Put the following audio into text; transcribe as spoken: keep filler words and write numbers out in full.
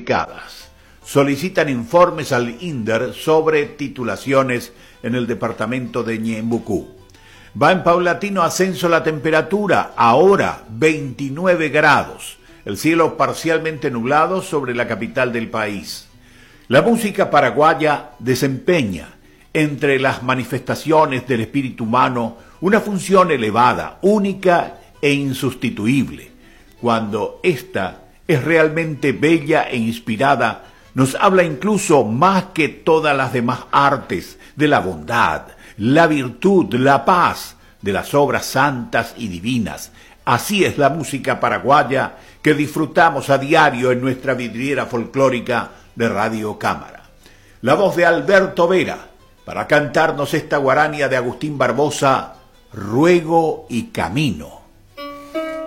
complicadas. Solicitan informes al INDER sobre titulaciones en el departamento de Ñembucú. Va en paulatino ascenso la temperatura, ahora veintinueve grados. El cielo parcialmente nublado sobre la capital del país. La música paraguaya desempeña entre las manifestaciones del espíritu humano una función elevada, única e insustituible. Cuando ésta es realmente bella e inspirada, nos habla incluso más que todas las demás artes de la bondad, la virtud, la paz, de las obras santas y divinas. Así es la música paraguaya que disfrutamos a diario en nuestra vidriera folclórica de Radio Cámara. La voz de Alberto Vera para cantarnos esta guarania de Agustín Barbosa, Ruego y Camino.